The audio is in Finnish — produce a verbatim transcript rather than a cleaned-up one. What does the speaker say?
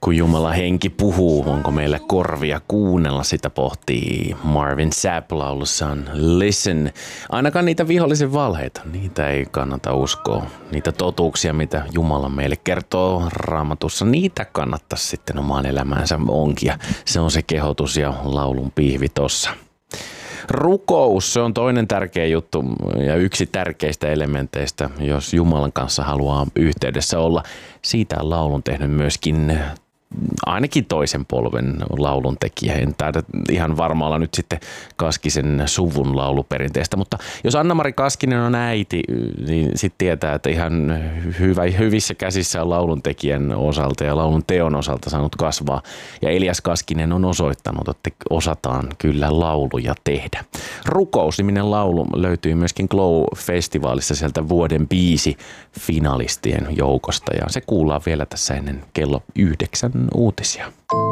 Kun Jumala henki puhuu, onko meillä korvia kuunnella, sitä pohtii Marvin Sapp laulussaan Listen. Ainakaan niitä vihollisen valheita, niitä ei kannata uskoa. Niitä totuuksia, mitä Jumala meille kertoo Raamatussa, niitä kannattaisi sitten omaan elämäänsä onkia. Se on se kehotus ja laulun pihvi tossa. Rukous, se on toinen tärkeä juttu ja yksi tärkeistä elementeistä, jos Jumalan kanssa haluaa yhteydessä olla. Siitä on laulun tehnyt myöskin ainakin toisen polven lauluntekijä. En taida ihan varma olla nyt sitten Kaskisen suvun lauluperinteestä, mutta jos Anna-Mari Kaskinen on äiti, niin sitten tietää, että ihan hyvä, hyvissä käsissä on lauluntekijän osalta ja laulun teon osalta saanut kasvaa. Ja Elias Kaskinen on osoittanut, että osataan kyllä lauluja tehdä. Rukous-niminen laulu löytyy myöskin Glow-festivaalissa sieltä vuoden biisi finalistien joukosta ja se kuullaan vielä tässä ennen kello yhdeksän uutisia.